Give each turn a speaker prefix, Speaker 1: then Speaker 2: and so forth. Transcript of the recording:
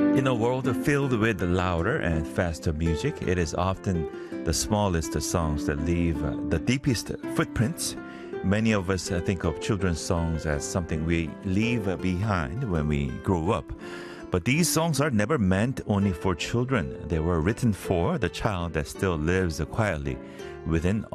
Speaker 1: In a world filled with louder and faster music, it is often the smallest songs that leave the deepest footprints. Many of us think of children's songs as something we leave behind when we grow up. But these songs are never meant only for children. They were written for the child that still lives quietly within